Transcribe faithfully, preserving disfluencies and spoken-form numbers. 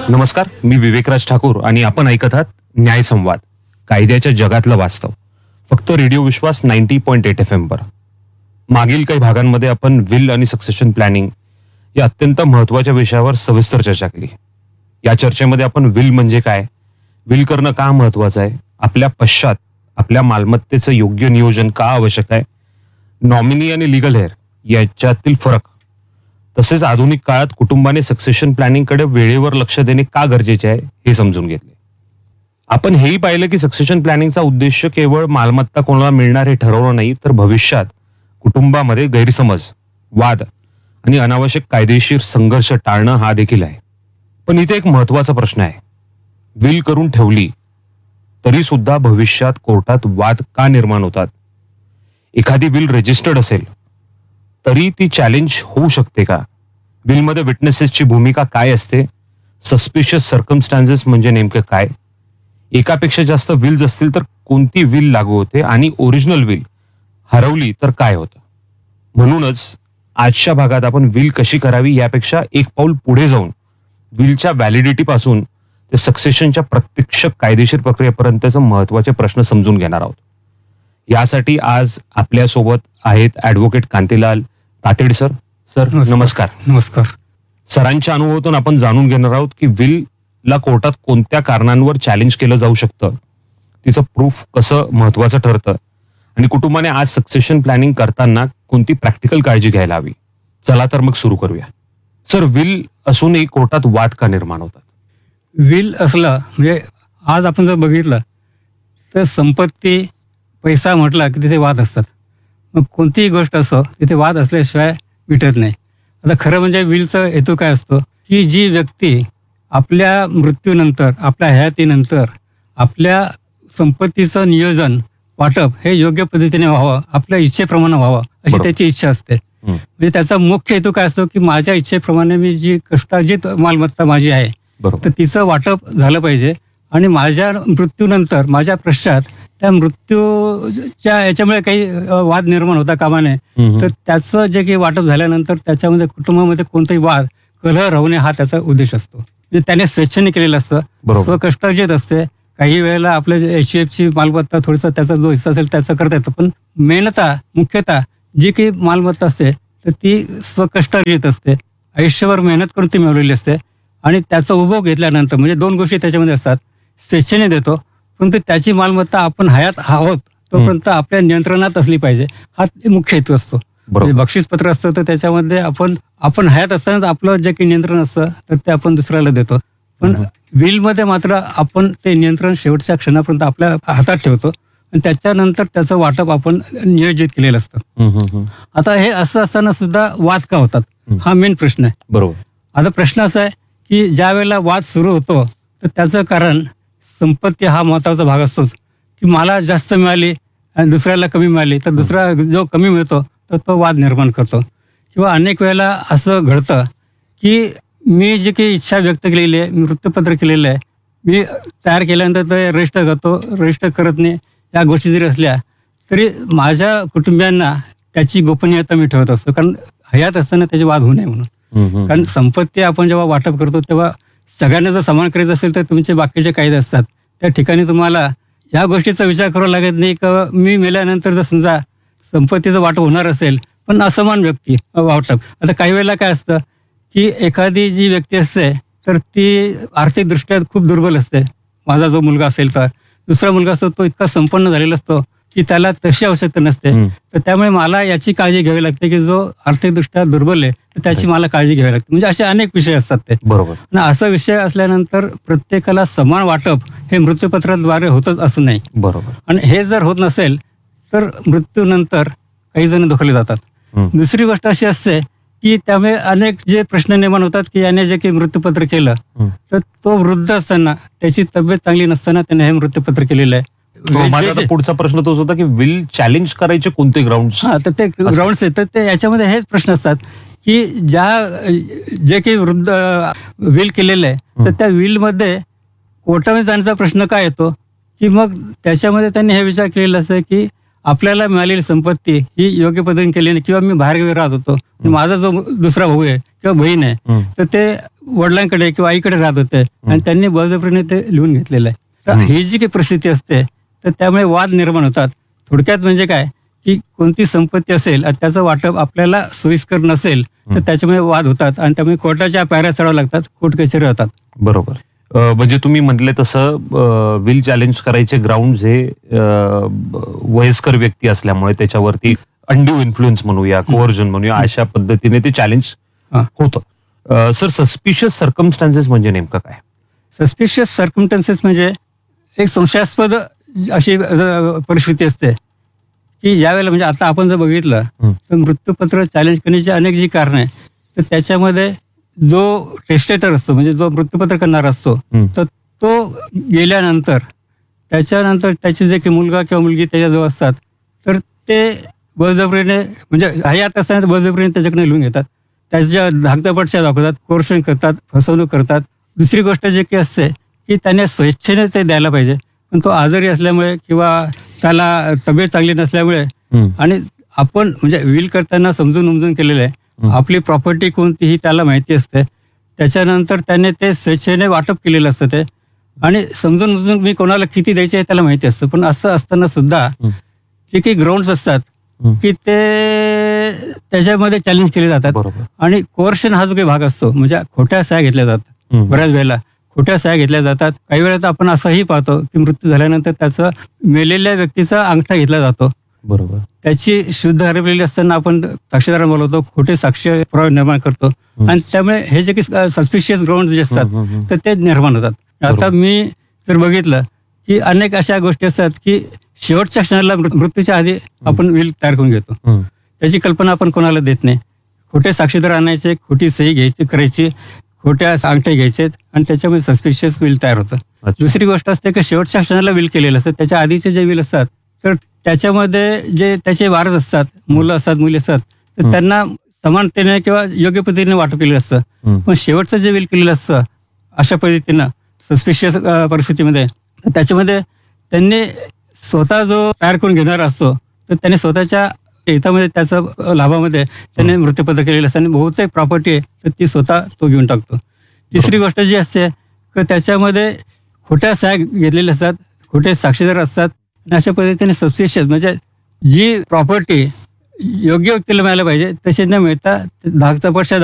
नमस्कार, मी विवेकराज ठाकूर आणि आपण ऐकत आहात न्याय संवाद, कायद्याच्या जगातलं वास्तव, फक्त रेडिओ विश्वास ninety point eight F M वर. मागील काही भागांमध्ये आपण विल आणि सक्सेशन प्लॅनिंग या अत्यंत महत्वाच्या विषयावर सविस्तर चर्चा केली. या चर्चेमध्ये आपण विल म्हणजे काय, विल करणं का महत्वाचं आहे, आपल्या पश्चात आपल्या मालमत्तेचं योग्य नियोजन का आवश्यक आहे, नॉमिनी आणि लिगल हेअर याच्यातील फरक, तसेच आधुनिक काळात कुटुंबाने सक्सेशन प्लॅनिंगकडे वेळेवर लक्ष देणे का गरजेचे आहे हे समजून घेतले. आपण हेही पाहिलं की सक्सेशन प्लॅनिंगचा उद्देश केवळ मालमत्ता कोणाला मिळणार हे ठरवणं नाही, तर भविष्यात कुटुंबामध्ये गैरसमज, वाद आणि अनावश्यक कायदेशीर संघर्ष टाळणं हा देखील आहे. पण इथे एक महत्वाचा प्रश्न आहे, विल करून ठेवली तरी सुद्धा भविष्यात कोर्टात वाद का निर्माण होतात? एखादी विल रजिस्टर्ड असेल तरी ती चॅलेंज होऊ शकते का? विलमध्ये विटनेसेसची भूमिका काय असते? सस्पिशियस सर्कमस्टान्सेस म्हणजे नेमकं काय? एकापेक्षा जास्त विल्स असतील तर कोणती विल लागू होते आणि ओरिजिनल विल हरवली तर काय होतं? म्हणूनच आजच्या भागात आपण विल कशी करावी यापेक्षा एक पाऊल पुढे जाऊन विलच्या व्हॅलिडिटी पासून ते सक्सेशनच्या प्रत्यक्ष कायदेशीर प्रक्रियेपर्यंतचे महत्वाचे प्रश्न समजून घेणार आहोत. यासाठी आज आपल्यासोबत आहेत advocate Kantilal Tated sir. Sir नमस्कार. नमस्कार. सरांच्या अनुभवातून आपण जाणून घेणार आहोत की विल ला कोर्टात कोणत्या कारणांवर चॅलेंज केलं जाऊ शकतं, तिचं प्रूफ कसं महत्वाचं ठरतं आणि कुटुंबाने आज सक्सेशन प्लॅनिंग करताना कोणती प्रॅक्टिकल काळजी घ्यायला हवी. चला तर मग सुरू करूया. सर, विल असूनही कोर्टात वाद का निर्माण होतात? विल असला म्हणजे आज आपण जर बघितलं तर संपत्ती, पैसा म्हटला की तिथे वाद असतात. मग कोणतीही गोष्ट असो तिथे वाद असल्याशिवाय मिटत नाही. आता खरं म्हणजे विलचा हेतू काय असतो की जी व्यक्ती आपल्या मृत्यूनंतर, आपल्या हयातीनंतर आपल्या संपत्तीचं नियोजन, वाटप हे योग्य पद्धतीने व्हावं, आपल्या इच्छेप्रमाणे व्हावं अशी त्याची इच्छा असते. म्हणजे त्याचा मुख्य हेतू काय असतो की माझ्या इच्छेप्रमाणे मी जी कष्टार्जित मालमत्ता माझी आहे तर तिचं वाटप झालं पाहिजे आणि माझ्या मृत्यूनंतर, माझ्या पश्चात त्या मृत्यूच्या याच्यामुळे काही वाद निर्माण होता कामा नये. तर त्याचं जे काही वाटप झाल्यानंतर त्याच्यामध्ये कुटुंबामध्ये कोणताही वाद, कलह राहू नये हा त्याचा उद्देश असतो. म्हणजे त्याने स्वेच्छेने केलेलं असतं, स्वकष्टार्जित असते. काही वेळेला आपल्या एच ची एफची मालमत्ता थोडंसं त्याचा जो हिस्सा असेल त्याचा करता येतं, पण मेहनता मुख्यतः जी काही मालमत्ता असते तर ती स्वकष्टार्जित असते, आयुष्यभर मेहनत करून ती मिळवलेली असते आणि त्याचा उपभोग घेतल्यानंतर म्हणजे दोन गोष्टी त्याच्यामध्ये असतात, स्वेच्छेने देतो परंतु त्याची मालमत्ता आपण हयात आहोत तोपर्यंत आपल्या नियंत्रणात असली पाहिजे हा मुख्य हेतू असतो. म्हणजे बक्षीसपत्र असतं तर त्याच्यामध्ये आपण आपण हयात असतानाच आपलं जे काही नियंत्रण असतं तर ते आपण दुसऱ्याला देतो, पण विलमध्ये मात्र आपण ते नियंत्रण शेवटच्या क्षणापर्यंत आपल्या हातात ठेवतो आणि त्याच्यानंतर त्याचं वाटप आपण नियोजित केलेलं असतं. आता हे असं असताना सुद्धा वाद का होतात हा मेन प्रश्न आहे. बरोबर. आता प्रश्न असा आहे की ज्या वेळेला वाद सुरू होतो तर त्याचं कारण संपत्ती हा महत्वाचा भाग असतोच की मला जास्त मिळाली आणि दुसऱ्याला कमी मिळाली तर दुसरा जो कमी मिळतो तर तो वाद निर्माण करतो. किंवा अनेक वेळेला असं घडतं की मी जी काही इच्छा व्यक्त केलेली आहे, मी वृत्तपत्र केलेलं आहे, मी तयार केल्यानंतर ते रजिस्टर करतो, रजिस्टर करत नाही, या गोष्टी जरी असल्या तरी माझ्या कुटुंबियांना त्याची गोपनीयता मी ठेवत असतो, कारण हयात असताना त्याचे वाद होऊ नये म्हणून. कारण संपत्ती आपण जेव्हा वाटप करतो तेव्हा सगळ्यांना जर समान करायचं असेल तर तुमचे बाकीचे कायदे असतात, त्या ठिकाणी तुम्हाला या गोष्टीचा विचार करावा लागत नाही का मी मेल्यानंतर जर समजा संपत्तीचं वाटप होणार असेल पण असमान व्यक्ती वाटप. आता काही वेळेला काय असतं की एखादी जी व्यक्ती असते तर ती आर्थिकदृष्ट्या खूप दुर्बल असते. माझा जो मुलगा असेल तर दुसरा मुलगा असतो तो इतका संपन्न झालेला असतो की त्याला तशी आवश्यकता नसते, तर त्यामुळे मला याची काळजी घ्यावी लागते की जो आर्थिकदृष्ट्या दुर्बल आहे तर त्याची मला काळजी घ्यावी लागते. म्हणजे असे अनेक विषय असतात ते. बरोबर. आणि असा विषय असल्यानंतर प्रत्येकाला समान वाटप हे मृत्यूपत्राद्वारे होतच असं नाही. बरोबर. आणि हे जर होत नसेल तर मृत्यूनंतर काही जण धोकले जातात. दुसरी गोष्ट अशी असते की त्यामुळे अनेक जे प्रश्न निर्माण होतात की याने जे काही मृत्यूपत्र केलं तर तो वृद्ध असताना, त्याची तब्येत चांगली नसताना त्याने हे मृत्यूपत्र केलेलं आहे. माझा पुढचा प्रश्न तोच होता की विल चॅलेंज करायचे कोणते ग्राउंड? हा, तर ते ग्राउंड्स आहेत तर ते याच्यामध्ये हेच प्रश्न असतात की ज्या जे काही वृद्ध विल केलेलं आहे तर त्या विलमध्ये कोर्टामध्ये जाण्याचा प्रश्न काय येतो की मग त्याच्यामध्ये त्यांनी हे विचार केलेला असं की आपल्याला मिळालेली संपत्ती ही योग्य पद्धतीने केली नाही, किंवा मी बाहेर राहत होतो, माझा जो दुसरा भाऊ आहे किंवा बहीण आहे तर ते वडिलांकडे किंवा आईकडे राहत होते आणि त्यांनी बळजबरीने ते लिहून घेतलेलं आहे. तर हम्म. ही जी काही परिस्थिती असते तर त्यामुळे वाद निर्माण होतात. थोडक्यात म्हणजे काय की कोणती संपत्ती असेल आणि त्याचं वाटप आपल्याला सोयीस्कर नसेल तर हम्म. त्याच्यामुळे वाद होतात आणि त्यामुळे कोर्टाच्या पायऱ्या चढाव्या लागतात, कोर्ट कचेरी होतात. बरोबर. अ, म्हणजे तुम्ही म्हटले तसं विल चॅलेंज करायचे ग्राउंड हे अ, वयस्कर व्यक्ती असल्यामुळे त्याच्यावरती अंड्यू इन्फ्लुएन्स म्हणूया, कोवर्जन म्हणूया, अशा पद्धतीने ते चॅलेंज हा. होतं. सर, सस्पिशियस सर्कमस्टान्सेस म्हणजे नेमकं काय? सस्पिशियस सर्कमस्टन्सेस म्हणजे एक संशयास्पद अशी अ, परिस्थिती असते की ज्यावेळेला म्हणजे आता आपण जर बघितलं हं. तर मृत्यूपत्र चॅलेंज करण्याची अनेक जी कारणं आहे तर त्याच्यामध्ये जो टेस्टेटर असतो म्हणजे जो मृत्यूपत्र करणारा असतो हं. तर तो गेल्यानंतर त्याच्यानंतर त्याचे जे काही मुलगा किंवा मुलगी त्याच्याजवळ असतात तर ते बळजबरीने म्हणजे हयात असताना बळजबरीने त्याच्याकडे लिहून घेतात, त्याच्या धाकदपटशा दाखवतात, कोर्शन करतात, फसवणूक करतात. दुसरी गोष्ट जे काही असते की त्याने स्वेच्छेने ते द्यायला पाहिजे पण तो आजारी असल्यामुळे किंवा त्याला तब्येत चांगली नसल्यामुळे हं. आणि आपण म्हणजे विल करताना समजून उमजून केलेलं आहे. हं. आपली प्रॉपर्टी कोणतीही त्याला माहिती असते. त्याच्यानंतर त्याने ते स्वेच्छेने वाटप केलेलं असतं ते आणि समजून उमजून मी कोणाला किती द्यायचे हे त्याला माहिती असतं. पण असं असताना सुद्धा हं. जे काही ग्राउंड्स असतात हं. की ते त्याच्यामध्ये चॅलेंज केले जातात. बरोबर. आणि कोर्शन हा जो काही भाग असतो म्हणजे खोट्या सह्या घेतल्या जातात. हं. बऱ्याच वेळेला खोट्या सह्या घेतल्या जातात. काही वेळेला तर आपण असंही पाहतो की मृत्यू झाल्यानंतर त्याचं मेलेल्या व्यक्तीचा अंगठा घेतला जातो. बरोबर. त्याची शुद्ध हरवलेली असताना आपण साक्षीदार बोलवतो, खोटे साक्ष पुरावे निर्माण करतो हं. आणि त्यामुळे हे जे काही सस्पिशियस ग्राउंड जे असतात हं, हं, हं. तर ते निर्माण होतात. आता बरोबर. मी जर बघितलं की अनेक अशा गोष्टी असतात की शेवटच्या क्षणाला मृ- मृत्यूच्या आधी आपण विल तयार करून घेतो. हं. त्याची कल्पना आपण कोणाला देत नाही. खोटे साक्षीदार आणायचे, खोटी सही घ्यायची करायची, खोट्या अंगठे घ्यायचे आणि त्याच्यामध्ये सस्पिशियस विल तयार होतं. अच्छा. दुसरी गोष्ट असते की शेवटच्या क्षणाला विल केलेलं असतं, त्याच्या आधीचे जे विल असतात तर त्याच्यामध्ये जे त्याचे वारस असतात, मुलं असतात, मुली असतात तर हं. त्यांना समानतेने किंवा योग्य पद्धतीने वाटप केलेलं असतं. हं. पण शेवटचं जे विल केलेलं असतं अशा पद्धतीनं सस्पिशियस परिस्थितीमध्ये तर त्याच्यामध्ये त्यांनी स्वतः जो तयार करून घेणारा असतो तर त्याने स्वतःच्या हितामध्ये त्याचं अ, लाभामध्ये त्याने मृत्यूपत्र केलेलं असतं आणि बहुतेक प्रॉपर्टी आहे तर ती स्वतः तो घेऊन टाकतो. तिसरी गोष्ट जी असते तर त्याच्यामध्ये खोट्या सह्या घेतलेल्या असतात, खोटे साक्षीदार असतात आणि अशा पद्धतीने सस्पिशियस म्हणजे जी प्रॉपर्टी योग्य व्यक्तीला मिळायला पाहिजे तशी न मिळता धाकचा पक्षा